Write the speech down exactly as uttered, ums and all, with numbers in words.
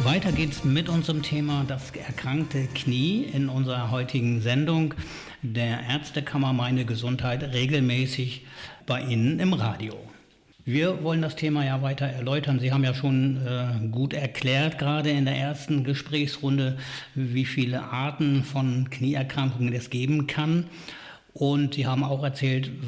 Weiter geht's mit unserem Thema das erkrankte Knie in unserer heutigen Sendung der Ärztekammer Meine Gesundheit regelmäßig bei Ihnen im Radio. Wir wollen das Thema ja weiter erläutern. Sie haben ja schon äh, gut erklärt, gerade in der ersten Gesprächsrunde, wie viele Arten von Knieerkrankungen es geben kann. Und Sie haben auch erzählt,